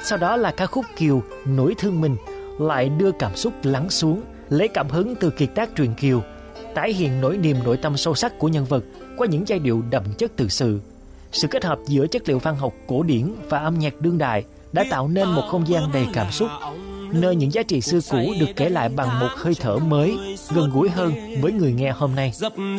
sau đó là ca khúc Kiều Nỗi Thương Mình, lại đưa cảm xúc lắng xuống, lấy cảm hứng từ kiệt tác truyện Kiều, tái hiện nỗi niềm nội tâm sâu sắc của nhân vật qua những giai điệu đậm chất tự sự. Sự kết hợp giữa chất liệu văn học cổ điển và âm nhạc đương đại đã tạo nên một không gian đầy cảm xúc, nơi những giá trị xưa cũ được kể lại bằng một hơi thở mới, gần gũi hơn với người nghe hôm nay. Dập